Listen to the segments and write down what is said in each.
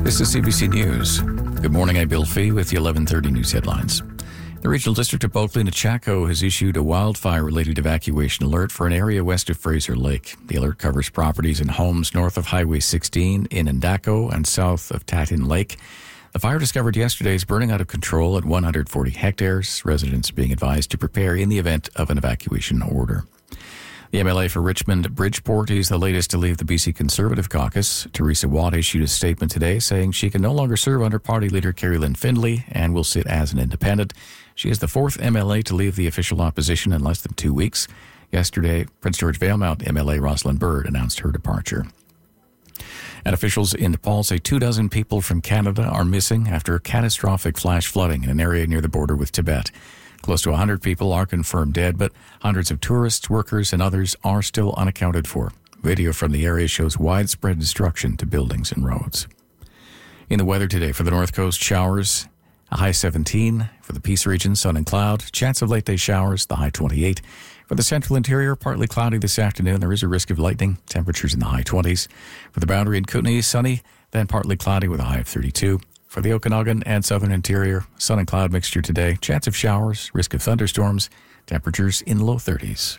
This is CBC News. Good morning, I'm Bill Fee with the 11:30 news headlines. The Regional District of Bulkley-Nechako has issued a wildfire-related evacuation alert for an area west of Fraser Lake. The alert covers properties and homes north of Highway 16 in Endako and south of Tatin Lake. The fire discovered yesterday is burning out of control at 140 hectares, residents being advised to prepare in the event of an evacuation order. The MLA for Richmond Bridgeport is the latest to leave the BC Conservative caucus. Teresa Watt issued a statement today saying she can no longer serve under party leader Kerry Lynn Findlay and will sit as an independent. She is the fourth MLA to leave the official opposition in less than 2 weeks. Yesterday, Prince George Valemount MLA Rosalind Bird announced her departure. And officials in Nepal say 24 people from Canada are missing after catastrophic flash flooding in an area near the border with Tibet. Close to 100 people are confirmed dead, but hundreds of tourists, workers, and others are still unaccounted for. Video from the area shows widespread destruction to buildings and roads. In the weather today, for the North Coast, showers, a high 17. For the Peace region, sun and cloud. Chance of late-day showers, the high 28. For the central interior, partly cloudy this afternoon. There is a risk of lightning. Temperatures in the high 20s. For the Boundary and Kootenay, sunny, then partly cloudy with a high of 32. For the Okanagan and southern interior, sun and cloud mixture today. Chance of showers, risk of thunderstorms. Temperatures in the low 30s.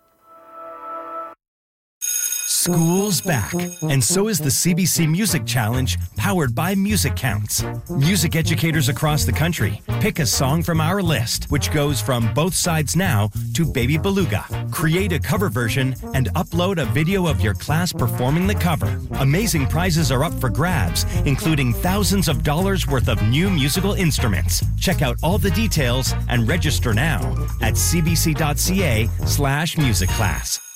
School's back, and so is the CBC Music Challenge, powered by Music Counts. Music educators across the country pick a song from our list, which goes from Both Sides Now to Baby Beluga. Create a cover version and upload a video of your class performing the cover. Amazing prizes are up for grabs, including thousands of dollars worth of new musical instruments. Check out all the details and register now at cbc.ca/musicclass.